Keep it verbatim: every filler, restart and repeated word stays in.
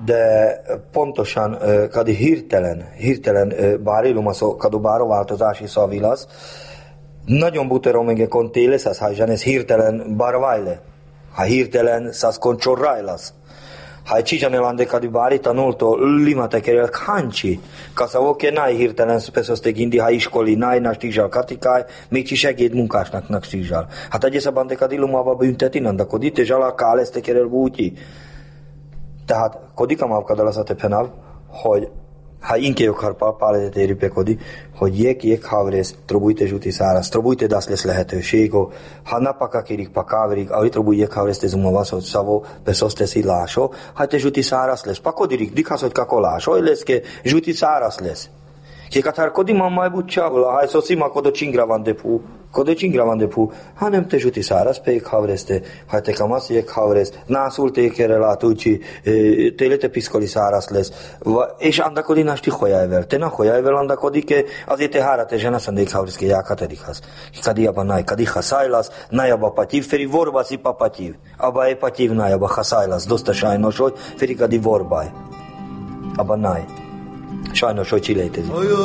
de pontosan kadi hirtelen, hirtelen bár ilumaso kadu báro változási szavilasz, nagyon butero menge kontéles, az hajzsanes hirtelen barvajle, ha hirtelen szaz koncsorrajlasz. Ha csijanelande kadi bári tanulto limate kerel kanchi, kaszavoke náj hirtelen szpeszozték indi ha iskoli náj na stizsal katikáj, még csi segéd munkásnak na stizsal. Hát egyeszabban te kadi lumaba bünteti nandakod itt, és alá káleszte kerel búti. Tehát kodika mavkadalaszate penav, hogy ha inkéjok harpal páletet érüpe kodi, hogy jek jek havrész, trobujte zsuti száraz, trobujte dasz lesz lehetőség, ha napaka kérik pakáverik, ahogy trobuj jek havrész te zumavaszot szavó, beszoszte szilásó, ha te zsuti száraz lesz, pakodirik, dikhaszot kakolásó, hogy lesz ke zsuti száraz lesz. Kékatár kodi mammaj butcsávol, ha szó szima kodo csingra van depu, kodo csingra van depu, hanem te zsuti száraz pék havrész te, ha te kamasz jek havrész, nászul tékere látúcsi, télete piszkoli száraz lesz, és andakodi násti hojájvel, te na hojájvel andakodik, azért te hára te zsenaszandék havrész ke jákaterikhasz. Kadi abba náj, kadi haszájlasz, náj abba patív, feri vorba szipa patív, abba e patív náj abba haszájlasz, doszta sajnos, hogy feri kadi vorbáj, abba náj. Sajnos, hogy csilétezik.